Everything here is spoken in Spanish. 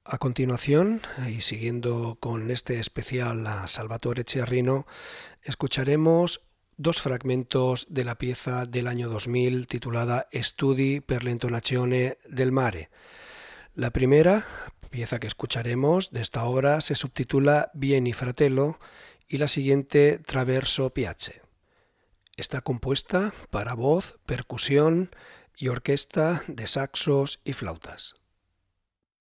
A continuación, y siguiendo con este especial a Salvatore Ciarrino, escucharemos dos fragmentos de la pieza del año 2000 titulada Studi per l'intonazione del mare. La primera pieza que escucharemos de esta obra se subtitula Vieni fratello y la siguiente Traverso piace. Está compuesta para voz, percusión y orquesta de saxos y flautas.